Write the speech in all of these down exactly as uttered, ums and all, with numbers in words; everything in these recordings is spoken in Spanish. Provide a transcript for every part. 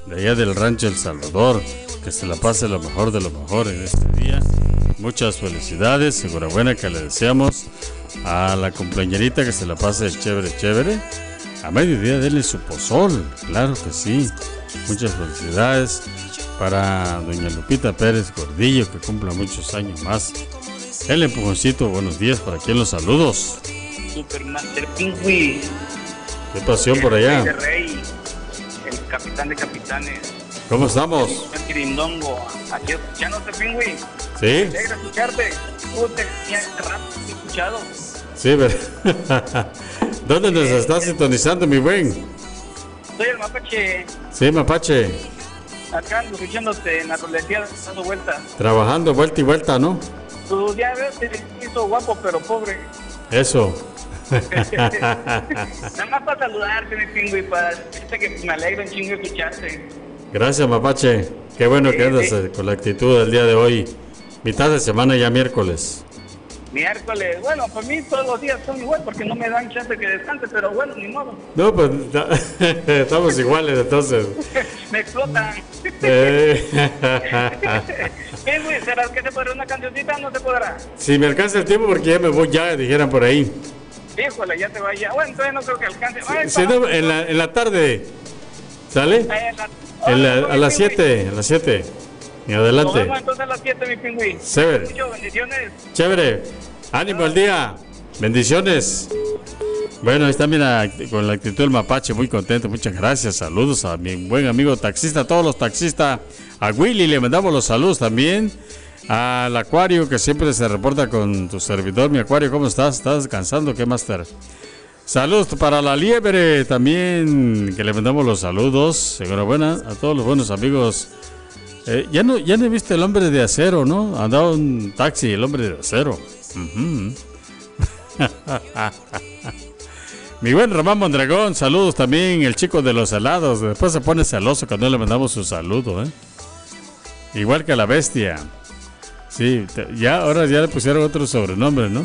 de allá del rancho El Salvador. Que se la pase lo mejor de lo mejor en este día. Muchas felicidades, enhorabuena que le deseamos a la cumpleañerita, que se la pase chévere, chévere. A mediodía denle su pozol, claro que sí. Muchas felicidades para doña Lupita Pérez Gordillo, que cumpla muchos años más. El empujoncito, buenos días, por aquí en los saludos. Supermaster Pingüi. Qué pasión por allá. El rey, el capitán de capitanes. ¿Cómo estamos? El Quirindongo, aquí escuchándote, Pingüi. ¿Sí? Me alegra escucharte. Tú te tenías rato escuchado. Sí, pero... ¿Dónde nos estás sintonizando, mi buen? Soy el Mapache. Sí, Mapache. Acá ando escuchándote en la roletía dando vueltas. Trabajando vuelta y vuelta, ¿no? Tu día te hizo guapo, pero pobre. Eso. Nada más para saludarte, mi Pingüi, para decirte que me alegra un chingo escucharte. Gracias, Mapache. Qué bueno que andas eh, con la actitud del día de hoy. Mitad de semana ya miércoles. Miércoles, bueno, para mí todos los días son igual porque no me dan chance que descanse, pero bueno, ni modo. No, pues estamos iguales entonces. Me explotan. Eh. Pingüi, ¿será que se podrá una cancioncita? No se podrá. Si me alcanza el tiempo, porque ya me voy ya, dijeran por ahí. Híjole, ya te vaya. Bueno, entonces no creo que alcance. Ay, Si no, en la, en la tarde. ¿Sale? Ay, la... En la, a las siete, a las siete. Y adelante. Nos vemos entonces a las siete, mi Pingüi. Chévere. Muchas bendiciones. Chévere. Ánimo al día. Bendiciones. Bueno, ahí está, mira, con la actitud del Mapache, muy contento. Muchas gracias. Saludos a mi buen amigo taxista, a todos los taxistas. A Willy le mandamos los saludos también. Al Acuario, que siempre se reporta con tu servidor. Mi Acuario, ¿cómo estás? ¿Estás descansando? ¿Qué más? Saludos para la Liebre también, que le mandamos los saludos. Enhorabuena a todos los buenos amigos. Eh, ya no ya no he visto el hombre de acero, ¿no? Andaba un taxi, el hombre de acero. Uh-huh. Mi buen Román Mondragón, saludos también. El chico de los helados. Después se pone celoso cuando le mandamos su saludo, ¿eh? Igual que la bestia. Sí, ya ahora ya le pusieron otro sobrenombre, ¿no?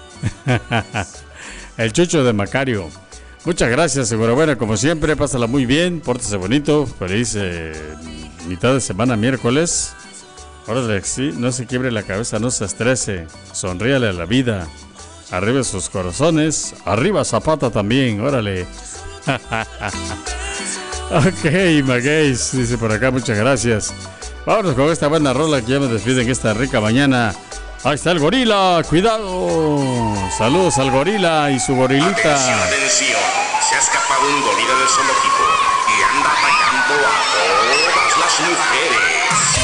El Chucho de Macario. Muchas gracias, enhorabuena, como siempre, pásala muy bien, pórtese bonito, feliz eh, mitad de semana, miércoles. Órale, sí, no se quiebre la cabeza, no se estrese, sonríale a la vida, arriba sus corazones, arriba Zapata también, órale. Ok, Magueis, dice por acá, muchas gracias. Vámonos con esta buena rola que ya me despiden en esta rica mañana. Ahí está el gorila, cuidado. Saludos al gorila y su gorilita. Atención, atención. Se ha escapado un gorila del zoológico.